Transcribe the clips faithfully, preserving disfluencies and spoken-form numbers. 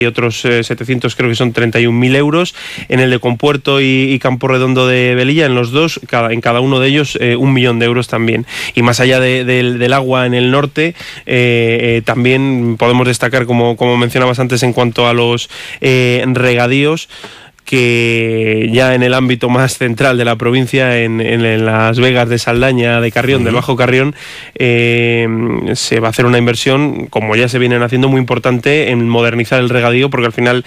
y otros eh, setecientos, creo que son treinta y un mil euros. En el de Compuerto y, y Campo Redondo de Velilla, en los dos, cada, en cada uno de ellos, eh, un millón de euros también. Y más allá de, de, del agua en el norte, eh, eh, también podemos destacar, como, como mencionabas antes, en cuanto a los eh, regadíos, que ya en el ámbito más central de la provincia, en, en, en las vegas de Saldaña, de Carrión, uh-huh. del Bajo Carrión, eh, se va a hacer una inversión, como ya se vienen haciendo, muy importante en modernizar el regadío, porque al final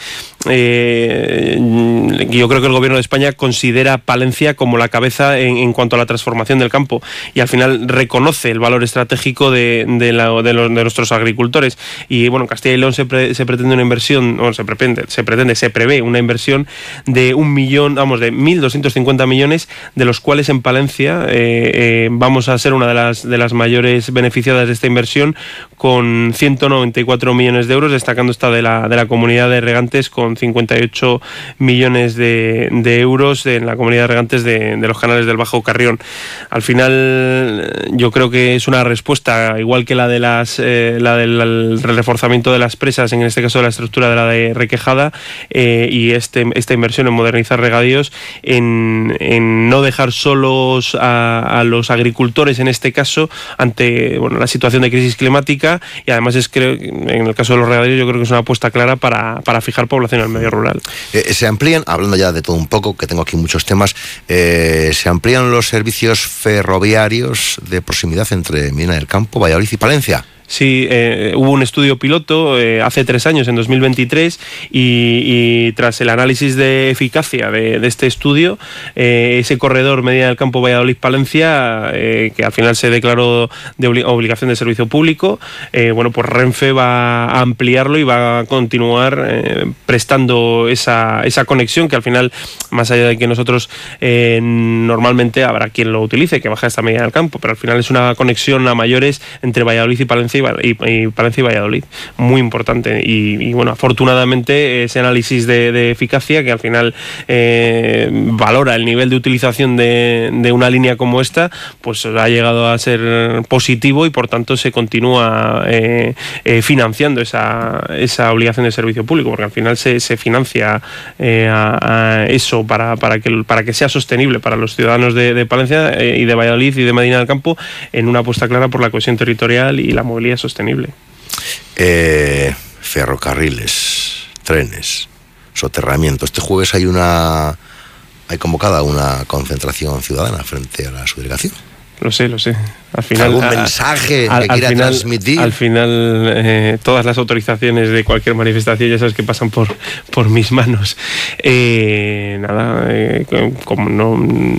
eh, yo creo que el Gobierno de España considera Palencia como la cabeza en, en cuanto a la transformación del campo, y al final reconoce el valor estratégico de, de, la, de, los, de nuestros agricultores. Y bueno, en Castilla y León se, pre, se pretende una inversión, o se pretende, se pretende, se prevé una inversión de un millón, vamos, de mil doscientos cincuenta millones, de los cuales en Palencia eh, eh, vamos a ser una de las, de las mayores beneficiadas de esta inversión, con ciento noventa y cuatro millones de euros, destacando esta de la, de la comunidad de regantes, con cincuenta y ocho millones de, de euros en la comunidad de regantes de, de los canales del Bajo Carrión. Al final, yo creo que es una respuesta, igual que la de las eh, la del reforzamiento de las presas, en este caso de la estructura de la de Requejada, eh, y este, esta inversión en modernizar regadíos, en, en no dejar solos a, a los agricultores, en este caso, ante bueno, la situación de crisis climática, y además es, creo, en el caso de los regadíos, yo creo que es una apuesta clara para, para fijar población en el medio rural. Eh, se amplían, hablando ya de todo un poco, que tengo aquí muchos temas, eh, se amplían los servicios ferroviarios de proximidad entre Medina del Campo, Valladolid y Palencia. Sí, eh, hubo un estudio piloto eh, hace tres años, en dos mil veintitrés, y, y tras el análisis de eficacia de, de este estudio, eh, ese corredor Medina del Campo Valladolid-Palencia, eh, que al final se declaró de obli- obligación de servicio público, eh, bueno, pues Renfe va a ampliarlo y va a continuar eh, prestando esa, esa conexión, que al final, más allá de que nosotros eh, normalmente habrá quien lo utilice, que baja esta Medina del Campo, pero al final es una conexión a mayores entre Valladolid y Palencia, Y, y Palencia y Valladolid, muy importante. Y, y bueno, afortunadamente ese análisis de, de eficacia, que al final eh, valora el nivel de utilización de, de una línea como esta, pues ha llegado a ser positivo, y por tanto se continúa eh, eh, financiando esa, esa obligación de servicio público, porque al final se, se financia eh, a, a eso para, para, que, para que sea sostenible para los ciudadanos de, de Palencia eh, y de Valladolid y de Medina del Campo, en una apuesta clara por la cohesión territorial y la movilidad sostenible. Eh, ferrocarriles, trenes, soterramiento. Este jueves hay una hay convocada una concentración ciudadana frente a la subdelegación. Lo sé, lo sé. Al final, ¿algún a, mensaje a, que quiera final, transmitir? Al final, eh, todas las autorizaciones de cualquier manifestación, ya sabes que pasan por, por mis manos. Eh, nada, eh, como no,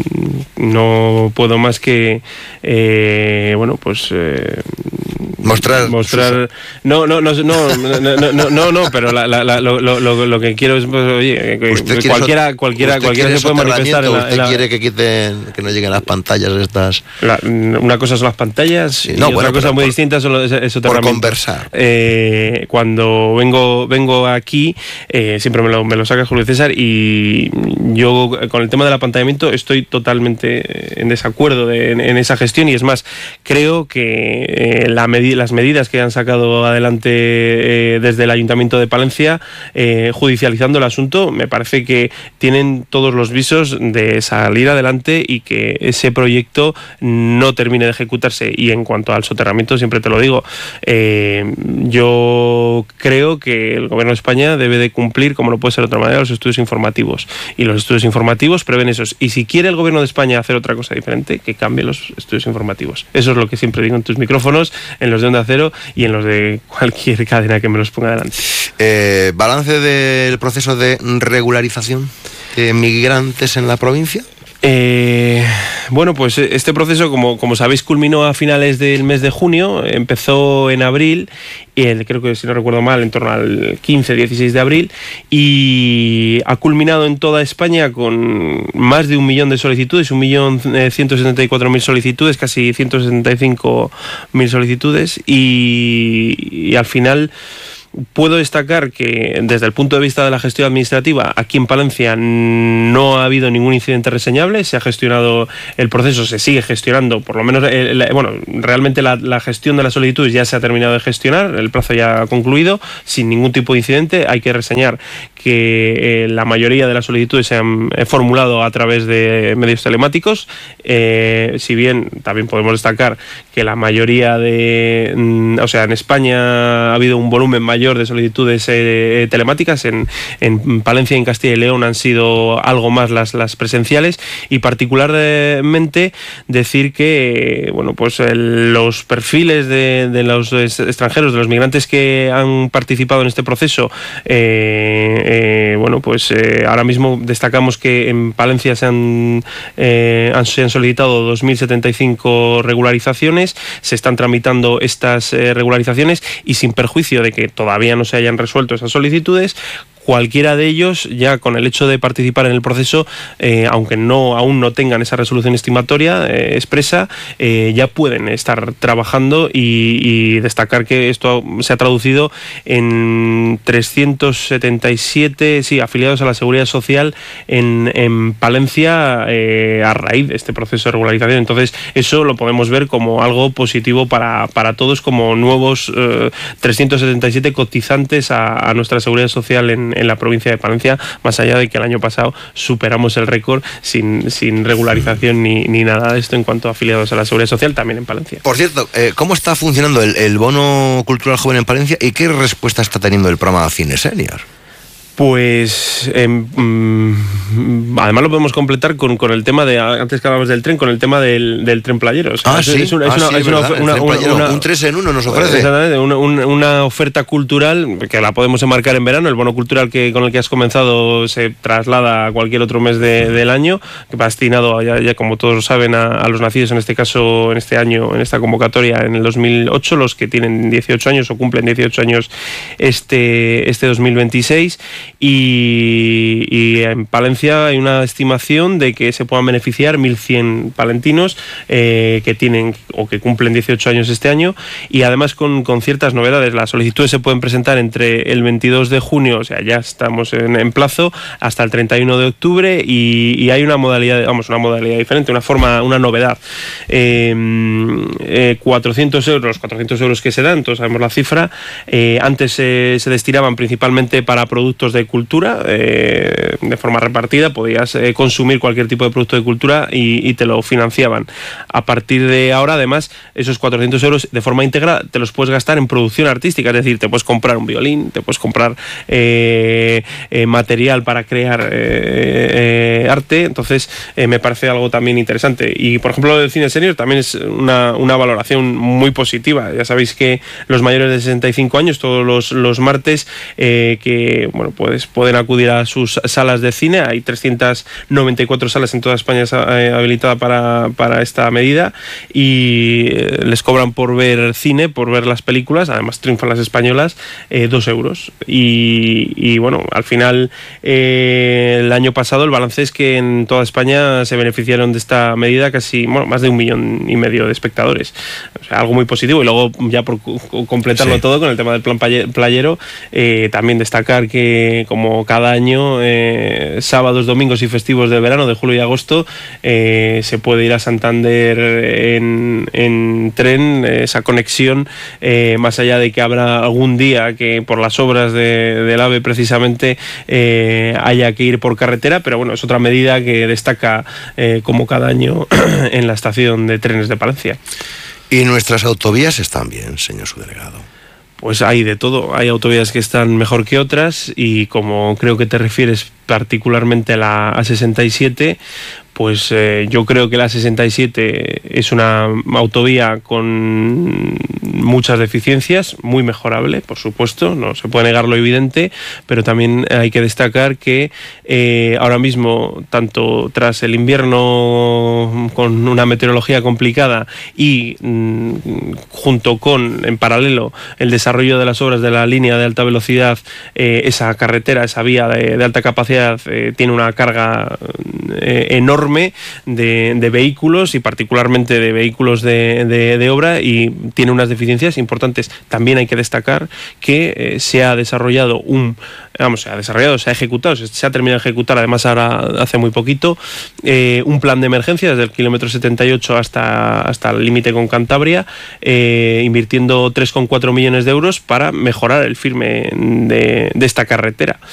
no puedo más que, eh, bueno, pues... Eh, mostrar mostrar no no no no no no no, no pero la, la, la, lo, lo, lo que quiero es, pues, oye, cualquiera so, cualquiera cualquiera se puede manifestar en la, usted en la, quiere que quiten, que no lleguen las pantallas estas. La, una cosa son las pantallas, sí, y no, otra bueno, cosa muy por, distinta son los, eso por conversar. Eh, cuando vengo vengo aquí eh, siempre me lo, me lo saca Julio César, y yo con el tema del apantallamiento estoy totalmente en desacuerdo de, en, en esa gestión, y es más, creo que eh, la medida las medidas que han sacado adelante eh, desde el Ayuntamiento de Palencia, eh, judicializando el asunto, me parece que tienen todos los visos de salir adelante y que ese proyecto no termine de ejecutarse. Y en cuanto al soterramiento, siempre te lo digo, eh, yo creo que el Gobierno de España debe de cumplir, como no puede ser de otra manera, los estudios informativos, y los estudios informativos prevén esos. Y si quiere el Gobierno de España hacer otra cosa diferente, que cambie los estudios informativos. Eso es lo que siempre digo en tus micrófonos, en los de Onda Cero y en los de cualquier cadena que me los ponga delante. Eh, ¿Balance del proceso de regularización de migrantes en la provincia? Eh, bueno, pues este proceso, como, como sabéis, culminó a finales del mes de junio, empezó en abril, y el, creo que, si no recuerdo mal, en torno al quince dieciséis de abril, y ha culminado en toda España con más de un millón de solicitudes, un millón ciento setenta y cuatro mil solicitudes, casi ciento setenta y cinco mil solicitudes, y, y al final... puedo destacar que desde el punto de vista de la gestión administrativa, aquí en Palencia no ha habido ningún incidente reseñable, se ha gestionado el proceso, se sigue gestionando, por lo menos, el, el, bueno, realmente la, la gestión de las solicitudes ya se ha terminado de gestionar, el plazo ya ha concluido, sin ningún tipo de incidente. Hay que reseñar que eh, la mayoría de las solicitudes se han eh, formulado a través de medios telemáticos, eh, si bien también podemos destacar que la mayoría de, mm, o sea, en España ha habido un volumen mayor de solicitudes eh, telemáticas, en, en Palencia y en Castilla y León han sido algo más las, las presenciales, y particularmente decir que, bueno, pues el, los perfiles de, de los extranjeros, de los migrantes que han participado en este proceso, eh, eh, bueno, pues eh, ahora mismo destacamos que en Palencia se han, eh, han, se han solicitado dos mil setenta y cinco regularizaciones, se están tramitando estas eh, regularizaciones, y sin perjuicio de que todavía no se hayan resuelto esas solicitudes, cualquiera de ellos, ya con el hecho de participar en el proceso, eh, aunque no aún no tengan esa resolución estimatoria eh, expresa, eh, ya pueden estar trabajando, y, y destacar que esto se ha traducido en trescientos setenta y siete sí, afiliados a la Seguridad Social en, en Palencia eh, a raíz de este proceso de regularización. Entonces, eso lo podemos ver como algo positivo para, para todos, como nuevos eh, trescientos setenta y siete cotizantes a, a nuestra Seguridad Social en en la provincia de Palencia, más allá de que el año pasado superamos el récord sin, sin regularización ni, ni nada de esto en cuanto a afiliados a la Seguridad Social, también en Palencia. Por cierto, eh, ¿cómo está funcionando el, el bono cultural joven en Palencia y qué respuesta está teniendo el programa Cine Senior? Pues eh, mmm, además lo podemos completar con, con el tema de, antes que hablamos del tren, con el tema del, del tren playero. O sea, ah, es, sí, es una, ah, es una, sí, es una, una, una, una, una, un tres en uno nos ofrece. Exactamente, una, una, una oferta cultural que la podemos enmarcar en verano. El bono cultural que con el que has comenzado se traslada a cualquier otro mes de, del año, que va destinado, ya, ya como todos saben, a, a los nacidos en este caso, en este año, en esta convocatoria, en el dos mil ocho, los que tienen dieciocho años o cumplen dieciocho años este, este dos mil veintiséis, y Y, y en Palencia hay una estimación de que se puedan beneficiar mil cien palentinos eh, que tienen o que cumplen dieciocho años este año, y además con, con ciertas novedades. Las solicitudes se pueden presentar entre el veintidós de junio, o sea, ya estamos en, en plazo, hasta el treinta y uno de octubre, y, y hay una modalidad, vamos, una modalidad diferente, una forma, una novedad. Eh, eh, cuatrocientos euros, cuatrocientos euros que se dan, todos sabemos la cifra. Eh, antes eh, se destinaban principalmente para productos de cultura, eh, de forma repartida, podías eh, consumir cualquier tipo de producto de cultura y, y te lo financiaban. A partir de ahora, además, esos cuatrocientos euros de forma íntegra te los puedes gastar en producción artística, es decir, te puedes comprar un violín, te puedes comprar eh, eh, material para crear eh, eh, arte. Entonces eh, me parece algo también interesante, y por ejemplo el cine senior también es una, una valoración muy positiva. Ya sabéis que los mayores de sesenta y cinco años, todos los, los martes eh, que bueno, pues pueden acudir a sus salas de cine. Hay trescientas noventa y cuatro salas en toda España eh, habilitadas para, para esta medida, y eh, les cobran por ver cine, por ver las películas. Además triunfan las españolas, eh, dos euros, y, y bueno, al final eh, el año pasado el balance es que en toda España se beneficiaron de esta medida casi, bueno, más de un millón y medio de espectadores, o sea, algo muy positivo. Y luego, ya por completarlo sí. todo con el tema del plan playero, eh, también destacar que como cada año, eh, sábados, domingos y festivos del verano, de julio y agosto, eh, se puede ir a Santander en, en tren, esa conexión, eh, más allá de que habrá algún día que por las obras de, del AVE precisamente eh, haya que ir por carretera, pero bueno, es otra medida que destaca eh, como cada año en la estación de trenes de Palencia. ¿Y nuestras autovías están bien, señor subdelegado? Pues hay de todo, hay autovías que están mejor que otras, y como creo que te refieres particularmente a la A sesenta y siete, pues eh, yo creo que la sesenta y siete es una autovía con muchas deficiencias, muy mejorable, por supuesto, no se puede negar lo evidente, pero también hay que destacar que eh, ahora mismo, tanto tras el invierno con una meteorología complicada y mmm, junto con, en paralelo, el desarrollo de las obras de la línea de alta velocidad, eh, esa carretera, esa vía de, de alta capacidad eh, tiene una carga eh, enorme, enorme de, de vehículos y particularmente de vehículos de, de, de obra, y tiene unas deficiencias importantes. También hay que destacar que eh, se ha desarrollado un, vamos, se ha desarrollado, se ha ejecutado, se ha terminado de ejecutar, además ahora hace muy poquito, eh, un plan de emergencia desde el kilómetro setenta y ocho hasta, hasta el límite con Cantabria, eh, invirtiendo tres coma cuatro millones de euros para mejorar el firme de, de esta carretera.